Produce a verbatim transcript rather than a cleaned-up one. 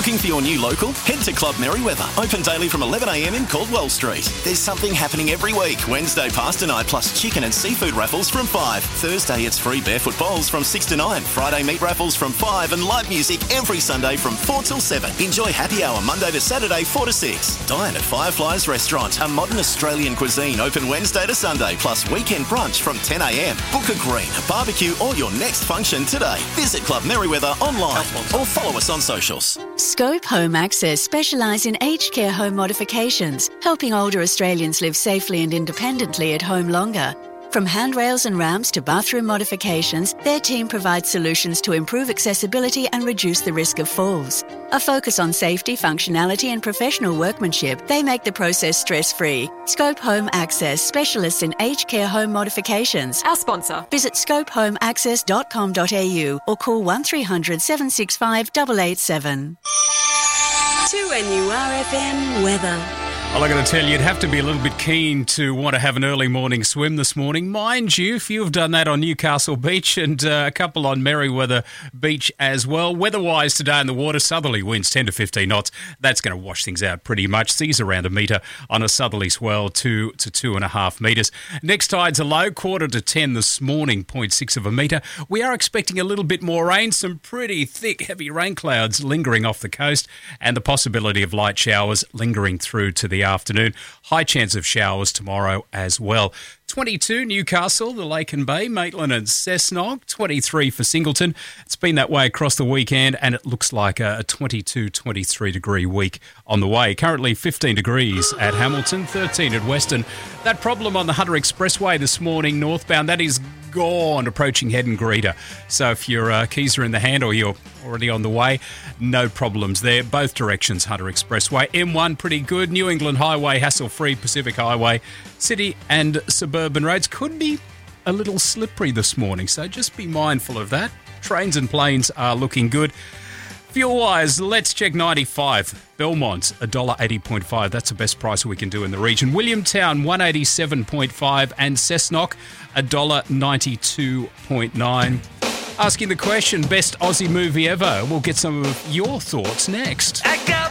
Looking for your new local? Head to Club Merriweather. Open daily from eleven a m in Caldwell Street. There's something happening every week. Wednesday pasta night plus chicken and seafood raffles from five. Thursday it's free barefoot bowls from six to nine. Friday meat raffles from five and live music every Sunday from four till seven. Enjoy happy hour Monday to Saturday four to six. Dine at Fireflies Restaurant, a modern Australian cuisine open Wednesday to Sunday plus weekend brunch from ten a m. Book a green, a barbecue or your next function today. Visit Club Merriweather online or follow us on socials. Scope Home Access specialise in aged care home modifications, helping older Australians live safely and independently at home longer. From handrails and ramps to bathroom modifications, their team provides solutions to improve accessibility and reduce the risk of falls. A focus on safety, functionality and professional workmanship, they make the process stress-free. Scope Home Access, specialists in aged care home modifications. Our sponsor. Visit scope home access dot com dot a u or call one three hundred seven six five eight eight seven. two N U R F M weather. Well, I'm going to tell you, you'd have to be a little bit keen to want to have an early morning swim this morning. Mind you, if you've done that on Newcastle Beach and uh, a couple on Merriweather Beach as well. Weather-wise today in the water, southerly winds ten to fifteen knots. That's going to wash things out pretty much. Seas around a metre on a southerly swell, two to two and a half metres. Next tides are low, quarter to ten this morning, zero point six of a metre. We are expecting a little bit more rain, some pretty thick, heavy rain clouds lingering off the coast and the possibility of light showers lingering through to the afternoon. High chance of showers tomorrow as well. twenty-two Newcastle, the Lake and Bay, Maitland and Cessnock. twenty-three for Singleton. It's been that way across the weekend and it looks like a twenty-two, twenty-three degree week on the way. Currently fifteen degrees at Hamilton, thirteen at Western. That problem on the Hunter Expressway this morning northbound, that is gone, approaching Head and Greeter. So if your uh, keys are in the hand or you're already on the way, no problems there. Both directions, Hunter Expressway. M one pretty good. New England Highway, hassle-free. Pacific Highway, city and suburban roads could be a little slippery this morning, so just be mindful of that. Trains and planes are looking good. Fuel-wise, let's check ninety-five. Belmont, one dollar eighty point five. That's the best price we can do in the region. Williamtown, one eighty-seven point five. And Cessnock, one dollar ninety-two point nine. Asking the question, best Aussie movie ever. We'll get some of your thoughts next. I got